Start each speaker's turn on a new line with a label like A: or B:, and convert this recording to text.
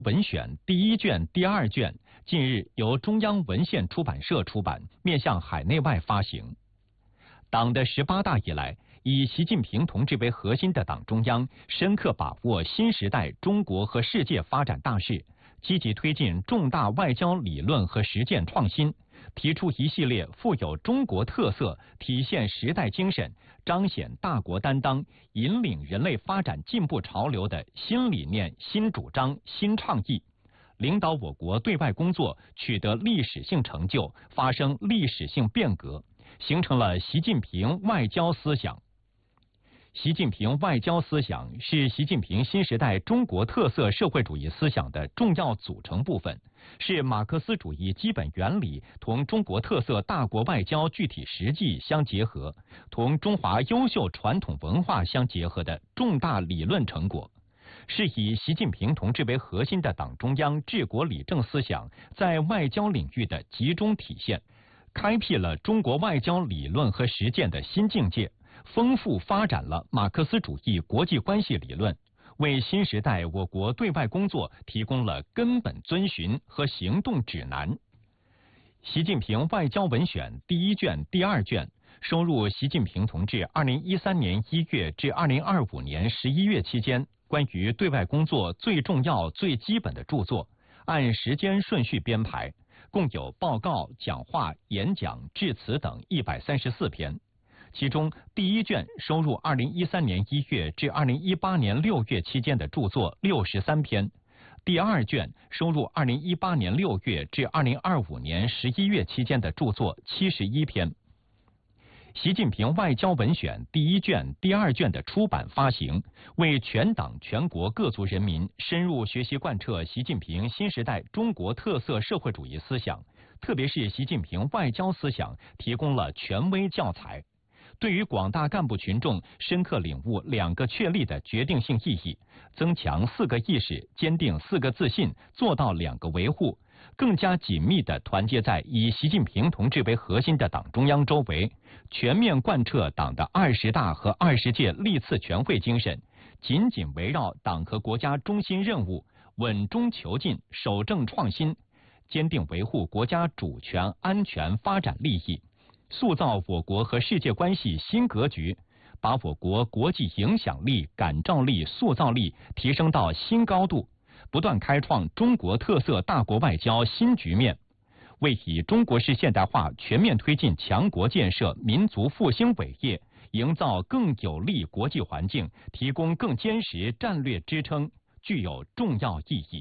A: 文选第一卷、第二卷近日由中央文献出版社出版，面向海内外发行。党的18大以来，以习近平同志为核心的党中央深刻把握新时代中国和世界发展大势，积极推进重大外交理论和实践创新，提出一系列富有中国特色、体现时代精神、彰显大国担当、引领人类发展进步潮流的新理念、新主张、新倡议，领导我国对外工作取得历史性成就，发生历史性变革，形成了习近平外交思想。习近平外交思想是习近平新时代中国特色社会主义思想的重要组成部分，是马克思主义基本原理同中国特色大国外交具体实际相结合，同中华优秀传统文化相结合的重大理论成果，是以习近平同志为核心的党中央治国理政思想在外交领域的集中体现，开辟了中国外交理论和实践的新境界，丰富发展了马克思主义国际关系理论，为新时代我国对外工作提供了根本遵循和行动指南。习近平外交文选第一卷、第二卷收录习近平同志2013年1月至2025年11月期间关于对外工作最重要、最基本的著作，按时间顺序编排，共有报告、讲话、演讲、致辞等134篇。其中第一卷收入2013年1月至2018年6月期间的著作63篇，第二卷收入2018年6月至2025年11月期间的著作71篇。习近平外交文选第一卷、第二卷的出版发行，为全党全国各族人民深入学习贯彻习近平新时代中国特色社会主义思想，特别是习近平外交思想提供了权威教材，对于广大干部群众深刻领悟2个确立的决定性意义，增强4个意识，坚定4个自信，做到2个维护，更加紧密地团结在以习近平同志为核心的党中央周围，全面贯彻党的20大和20届历次全会精神，紧紧围绕党和国家中心任务，稳中求进，守正创新，坚定维护国家主权、安全、发展利益，塑造我国和世界关系新格局，把我国国际影响力、感召力、塑造力提升到新高度，不断开创中国特色大国外交新局面，为以中国式现代化全面推进强国建设、民族复兴伟业，营造更有利国际环境，提供更坚实战略支撑，具有重要意义。